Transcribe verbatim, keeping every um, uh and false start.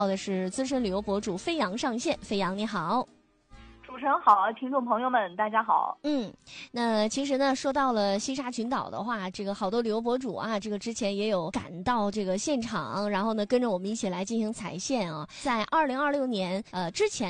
到的是资深旅游博主飞扬上线，飞扬你好。 主持人好，听众朋友们大家好。 嗯，那其实呢，说到了西沙群岛的话，这个好多旅游博主啊，这个之前也有赶到这个现场，然后呢跟着我们一起来进行踩线啊。在二零二六年呃之前